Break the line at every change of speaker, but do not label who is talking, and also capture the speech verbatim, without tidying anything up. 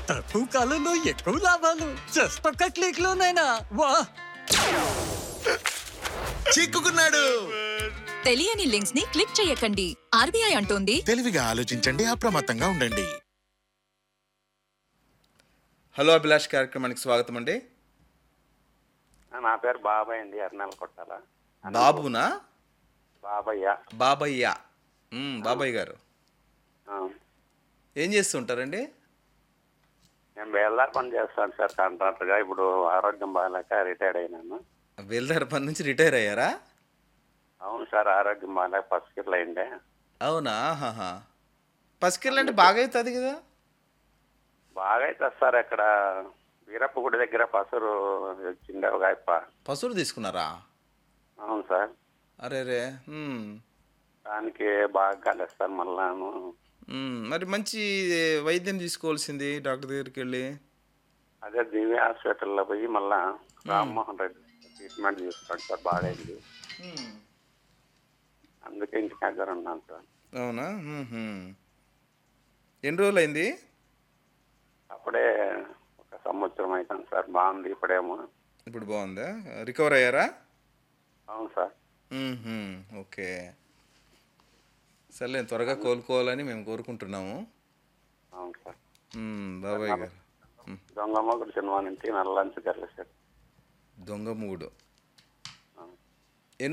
తక్కువ కాలంలో ఎక్కువ లాభాలు జస్ట్ ఒక్క క్లిక్ లోనైనా వా.
చిక్కుకున్నాడు.
తెలియని లింక్స్ ని క్లిక్ చేయకండి. ఆర్బీఐ అంటోంది
తెలివిగా ఆలోచించండి, అప్రమత్తంగా ఉండండి.
హలో అభిలాష్ కార్యక్రమానికి స్వాగతం అండి.
నా పేరు బాబాయ్ అండి, అర్నాల కొట్టాల.
బాబునా?
బాబయ్య.
బాబయ్య. మ్మ్, బాబాయ్ గారు
ఆ.
ఏం చేస్తుంటారండి?
నేను బేల్దార్ పని చేస్తాను సార్ కాంట్రాక్టర్గా. ఇప్పుడు ఆరోగ్యం బాగాలేక రిటైర్డ్ అయినాను.
బేల్దార్ పని నుంచి రిటైర్ అయ్యారా?
అవును సార్, ఆరోగ్యం బాగాలేక పసికిట్లు అయిండే.
అవునా? హాహా. పసికిళ్ళు అంటే బాగా అవుతుంది కదా?
బాగా అవుతుంది సార్. ఇక్కడ వీరప్ప గుడి దగ్గర పసురు వచ్చిండే ఒక ఆయప్ప.
పసురు తీసుకున్నారా?
అవును సార్.
అరే రే. మ్మ్.
దానికి బాగా కలుస్తాను మళ్ళాను.
మ్మ్. మరి మంచి వైద్యం తీసుకోవాల్సింది డాక్టర్ దగ్గరికి వెళ్ళి.
అదే దివ్య హాస్పిటల్లో పోయి మళ్ళా రామ్మోహన్ రెడ్డి ట్రీట్మెంట్ తీసుకోండి సార్, బాగైంది. అందుకే ఇంటి దగ్గర ఉన్నాను సార్.
అవునా? మ్మ్. ఎన్ని రోజులు అయింది?
అప్పుడే ఒక సంవత్సరం అవుతాను సార్. బాగుంది ఇప్పుడేమో.
ఇప్పుడు బాగుందా? రికవర్ అయ్యారా?
అవును సార్.
మ్మ్. ఓకే, సర్లే, త్వరగా కోలుకోవాలని మేము కోరుకుంటున్నాము.
అవును సార్.
మ్మ్, బాబాయ్ గారు.
దొంగ మొగుడు సినిమా నుంచి నల్లంచు సార్.
దొంగ మూడు